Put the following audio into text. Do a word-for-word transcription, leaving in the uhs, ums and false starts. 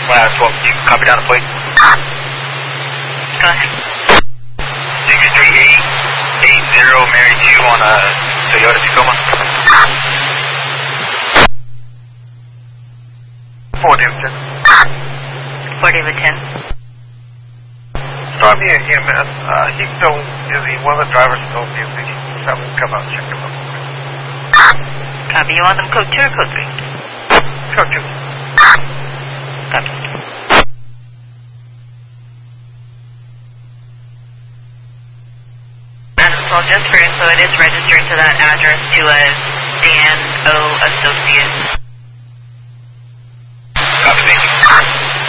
Last twelve, you can copy down the plate. Go ahead. six three eight eight zero Mary two on a Toyota Tacoma. four David ten. four David ten. Start me again, man. Uh, he told me, one of the drivers told me that he have him come out and check him out. Copy. You want them code two or code three? Code two. Copy. Well, just for info, it is registering to that address to a Dan O. Associates